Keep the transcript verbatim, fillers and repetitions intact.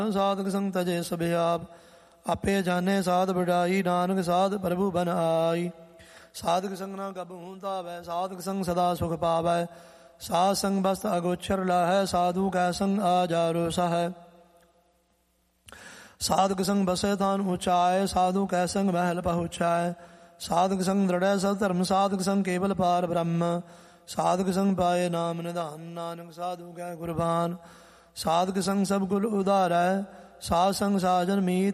ਸਾਧਕ ਸੰਗ ਤਜੇ ਸਭ ਆਪ, ਆਪੇ ਜਾਣੇ ਸਾਧ ਵਡਾਈ, ਨਾਨਕ ਸਾਧ ਪ੍ਰਭੂ ਬਨ ਆਈ। ਸਾਧਕ ਸੰਗ ਨਾ ਕਬੂ ਧਾਵੈ, ਸਾਧਕ ਸੰਗ ਸਦਾ ਸੁਖ ਪਾਵੈ। ਸਾਧ ਸੰਗ ਬਸਤ ਅਗੋਚਰ ਲਾਹੈ, ਸਾਧੂ ਕੈ ਸੰਗ ਆਜਾਰੋ ਸਹੈ। ਸਾਧਕ ਸੰਗ ਬਸੈ ਥਾਨ ਉਚਾਇ, ਸਾਧੂ ਕੈ ਸੰਗ ਮਹਿਲ ਪਹੁੰਚਾਇ। ਸਾਧਕ ਸੰਗ ਦ੍ਰਿੜੈ ਸਭ ਧਰਮ, ਸਾਧਕ ਸੰਗ ਕੇਵਲ ਪਾਰ ਬ੍ਰਹਮ। ਸਾਧਕ ਸੰਗ ਪਾਏ ਨਾਮ ਨਿਧਾਨ, ਨਾਨਕ ਸਾਧੂ ਕੈ ਕੁਰਬਾਨ। ਸਾਧਕ ਸੰਗ ਸਭ ਕੁਲ ਉਧਾਰੈ, ਸਾਧ ਸੰਗ ਸਾਜਨ ਮੀਤ